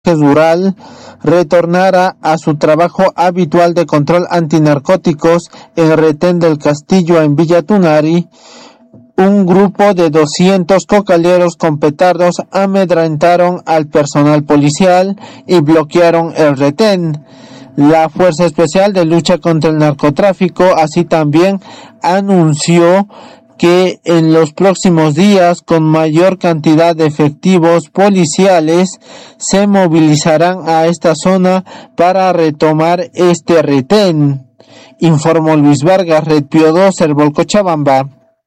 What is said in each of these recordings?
rural retornara a su trabajo habitual de control antinarcóticos en Retén del Castillo en Villa Tunari, un grupo de 200 cocaleros con petardos amedrentaron al personal policial y bloquearon el retén. La Fuerza Especial de Lucha contra el Narcotráfico así también anunció que en los próximos días, con mayor cantidad de efectivos policiales, se movilizarán a esta zona para retomar este retén. Informó Luis Vargas, Red Pío 2, Herbol Cochabamba.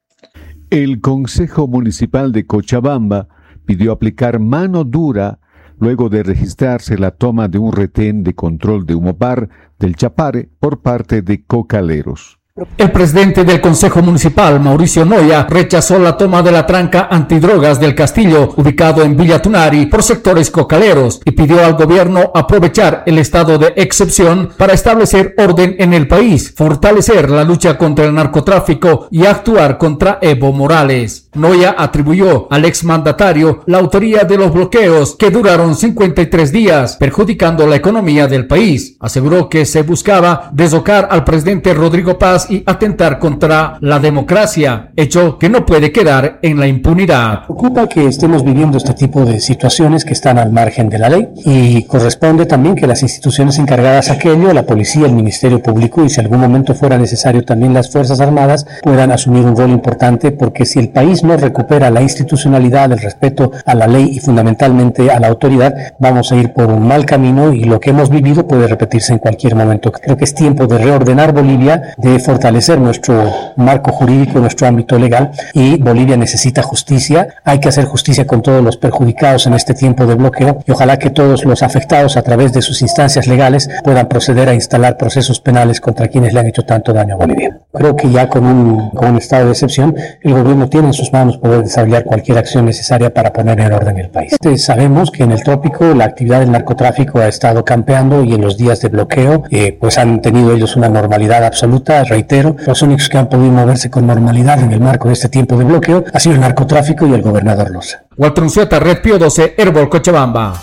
El Consejo Municipal de Cochabamba pidió aplicar mano dura luego de registrarse la toma de un retén de control de Humopar del Chapare por parte de cocaleros. El presidente del Consejo Municipal, Mauricio Noya, rechazó la toma de la tranca antidrogas del Castillo, ubicado en Villa Tunari, por sectores cocaleros, y pidió al gobierno aprovechar el estado de excepción para establecer orden en el país, fortalecer la lucha contra el narcotráfico y actuar contra Evo Morales. Noya atribuyó al exmandatario la autoría de los bloqueos que duraron 53 días, perjudicando la economía del país. Aseguró que se buscaba deslocar al presidente Rodrigo Paz y atentar contra la democracia, hecho que no puede quedar en la impunidad. Preocupa que estemos viviendo este tipo de situaciones que están al margen de la ley, y corresponde también que las instituciones encargadas a aquello, la policía, el Ministerio Público y si algún momento fuera necesario también las Fuerzas Armadas, puedan asumir un rol importante, porque si el país no recupera la institucionalidad, el respeto a la ley y fundamentalmente a la autoridad, vamos a ir por un mal camino y lo que hemos vivido puede repetirse en cualquier momento. Creo que es tiempo de reordenar Bolivia, de fortalecer nuestro marco jurídico, nuestro ámbito legal, y Bolivia necesita justicia. Hay que hacer justicia con todos los perjudicados en este tiempo de bloqueo y ojalá que todos los afectados a través de sus instancias legales puedan proceder a instalar procesos penales contra quienes le han hecho tanto daño a Bolivia. Creo que ya con un estado de excepción el gobierno tiene en sus manos poder desarrollar cualquier acción necesaria para poner en orden el país. Sabemos que en el trópico la actividad del narcotráfico ha estado campeando y en los días de bloqueo pues han tenido ellos una normalidad absoluta. Reitero, los únicos que han podido moverse con normalidad en el marco de este tiempo de bloqueo ha sido el narcotráfico y el gobernador Loza. Walter Unzueta, Red Pío 12, Herbol Cochabamba.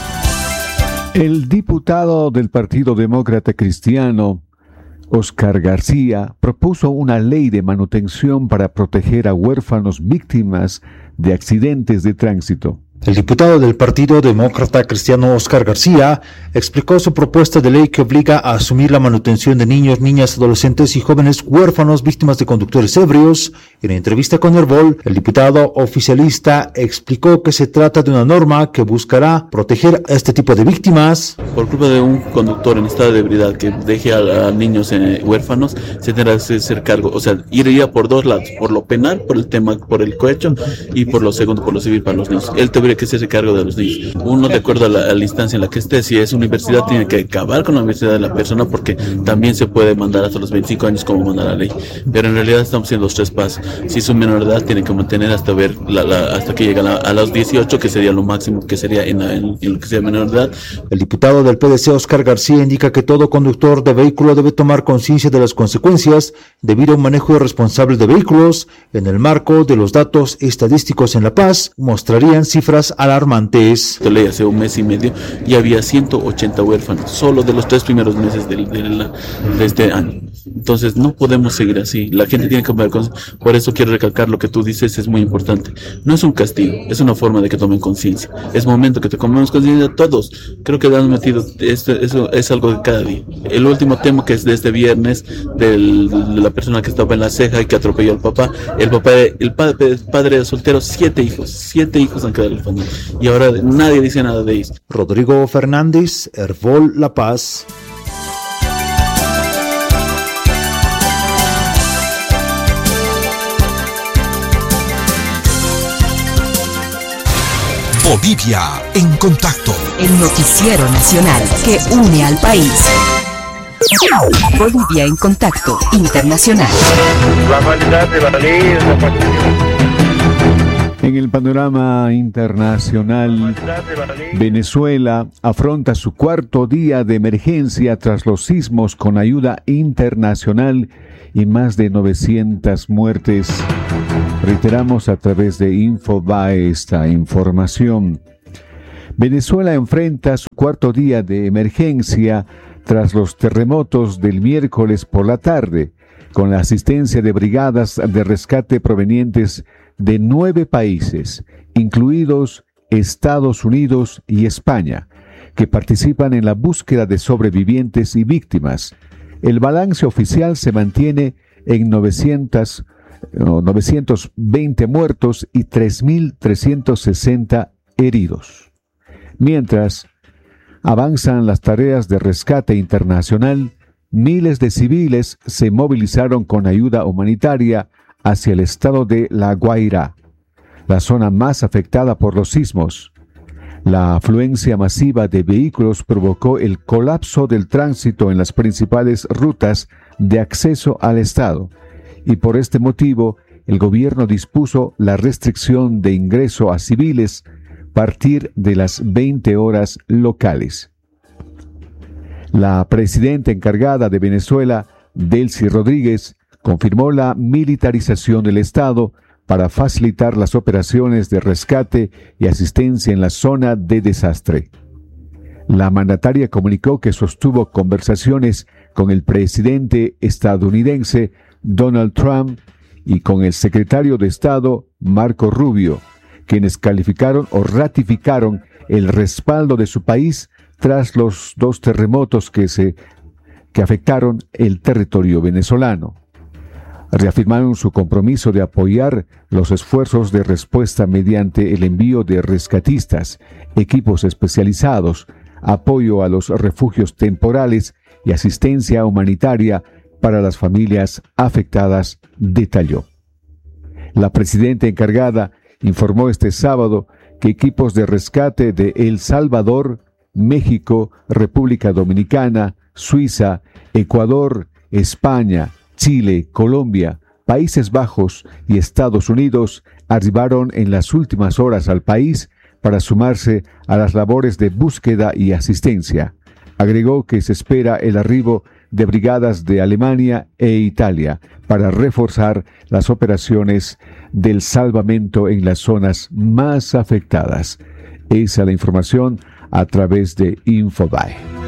El diputado del Partido Demócrata Cristiano, Oscar García, propuso una ley de manutención para proteger a huérfanos víctimas de accidentes de tránsito. El diputado del Partido Demócrata Cristiano Oscar García explicó su propuesta de ley que obliga a asumir la manutención de niños, niñas, adolescentes y jóvenes huérfanos víctimas de conductores ebrios. En entrevista con Herbol, el diputado oficialista explicó que se trata de una norma que buscará proteger a este tipo de víctimas. Por culpa de un conductor en estado de ebriedad que deje a niños huérfanos, se tendrá que hacer cargo, o sea, iría por dos lados, por lo penal, por el tema, por el cohecho, y por lo segundo, por lo civil para los niños. Él tendría que hacerse cargo de los niños. Uno, de acuerdo a la instancia en la que esté, si es universidad, tiene que acabar con la universidad de la persona, porque también se puede mandar hasta los 25 años como manda la ley. Pero en realidad estamos haciendo los tres pasos. Si es un menor de edad, tiene que mantener hasta ver hasta que llega a los 18, que sería lo máximo que sería en lo que sea menor de edad. El diputado del PDC, Oscar García, indica que todo conductor de vehículo debe tomar conciencia de las consecuencias debido a un manejo irresponsable de vehículos. En el marco de los datos estadísticos en La Paz, mostrarían cifras alarmantes. La ley hace un mes y medio y había 180 huérfanos, solo de los 3 primeros meses de este año. Entonces no podemos seguir así. La gente tiene que tomar conciencia. Por eso quiero recalcar lo que tú dices, es muy importante. No es un castigo, es una forma de que tomen conciencia. Es momento que tomemos conciencia todos. Creo que han metido eso es algo de cada día. El último tema, que es de este viernes, de la persona que estaba en la ceja y que atropelló al papá. El padre soltero, 7 hijos han quedado en la familia. Y ahora nadie dice nada de eso. Rodrigo Fernández, Herbol, La Paz. Bolivia en contacto. El noticiero nacional que une al país. Bolivia en contacto internacional. La validad de la ley es la Constitución. En el panorama internacional, Venezuela afronta su cuarto día de emergencia tras los sismos con ayuda internacional y más de 900 muertes. Reiteramos a través de Infobae esta información. Venezuela enfrenta su cuarto día de emergencia tras los terremotos del miércoles por la tarde, con la asistencia de brigadas de rescate provenientes de 9 países, incluidos Estados Unidos y España, que participan en la búsqueda de sobrevivientes y víctimas. El balance oficial se mantiene en 920 muertos y 3.360 heridos. Mientras avanzan las tareas de rescate internacional, miles de civiles se movilizaron con ayuda humanitaria hacia el estado de La Guairá, la zona más afectada por los sismos. La afluencia masiva de vehículos provocó el colapso del tránsito en las principales rutas de acceso al estado, y por este motivo el gobierno dispuso la restricción de ingreso a civiles a partir de las 20 horas locales. La presidenta encargada de Venezuela, Delcy Rodríguez, confirmó la militarización del Estado para facilitar las operaciones de rescate y asistencia en la zona de desastre. La mandataria comunicó que sostuvo conversaciones con el presidente estadounidense Donald Trump y con el secretario de Estado Marco Rubio, quienes calificaron o ratificaron el respaldo de su país tras los 2 terremotos que afectaron el territorio venezolano. Reafirmaron su compromiso de apoyar los esfuerzos de respuesta mediante el envío de rescatistas, equipos especializados, apoyo a los refugios temporales y asistencia humanitaria para las familias afectadas, detalló. La presidenta encargada informó este sábado que equipos de rescate de El Salvador, México, República Dominicana, Suiza, Ecuador, España, Chile, Colombia, Países Bajos y Estados Unidos arribaron en las últimas horas al país para sumarse a las labores de búsqueda y asistencia. Agregó que se espera el arribo de brigadas de Alemania e Italia para reforzar las operaciones del salvamento en las zonas más afectadas. Esa es la información a través de Infobae.